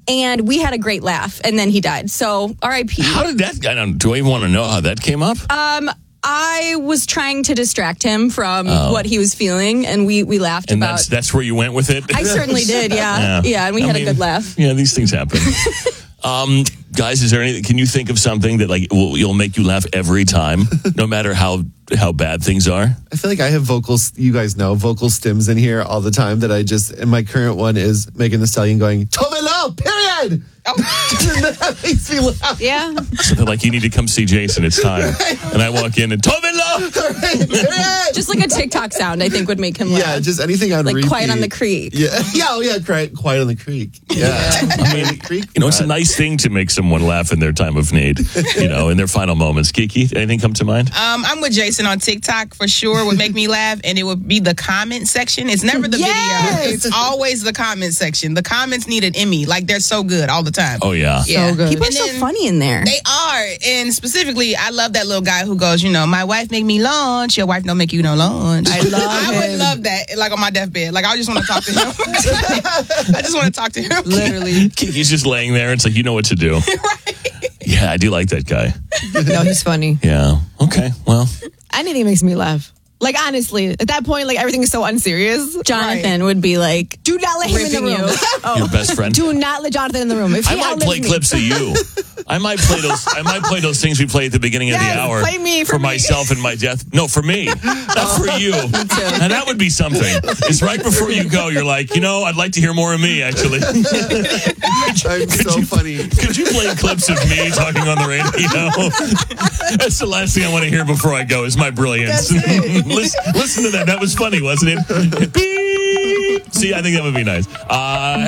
and we had a great laugh, and then he died. So R.I.P. How did that? Do I even want to know how that came up? I was trying to distract him from what he was feeling, and we laughed and about. That's where you went with it. I certainly did. Yeah, and we had a good laugh. Yeah, these things happen. Guys, is there anything? Can you think of something that you'll make you laugh every time, no matter how bad things are? I feel like I have vocals. You guys know vocal stims in here all the time. And my current one is Megan Thee Stallion going Tovelo, period. Oh. That makes me laugh. Yeah. Something like, you need to come see Jason. It's time. And I walk in and Tovelo. Just like a TikTok sound, I think would make him laugh. Yeah, just anything on repeat. Quiet on the Creek. Yeah, Quiet on the Creek. Yeah, I mean, it's a nice thing to make someone laugh in their time of need. In their final moments. Kiki, anything come to mind? I'm with Jason on TikTok for sure. Would make me laugh, and it would be the comment section. It's never the video. It's always the comment section. The comments need an Emmy. Like, they're so good all the time. Oh yeah, so good. People are so funny in there. They are, and specifically, I love that little guy who goes, my wife make me lunch. Your wife don't make you no lunch. I would love that, like on my deathbed. Like, I just want to talk to him. I just want to talk to him. Literally, Kiki's just laying there. It's like, you know what to do. Right. Yeah, I do like that guy. No, he's funny. Yeah. Okay. Well, anything makes me laugh. Like, honestly, at that point, like, everything is so unserious. Jonathan would be like, do not let him in the room. Your best friend. Do not let Jonathan in the room. If I might play clips of you. I might play those things we play at the beginning of the hour. Play me for myself and my death. No, for me. Not for you. And that would be something. It's right before you go. You're like, I'd like to hear more of me, actually. I'm so funny. Could you play clips of me talking on the radio? That's the last thing I want to hear before I go, is my brilliance. Listen to that. That was funny, wasn't it? Beep. See, I think that would be nice.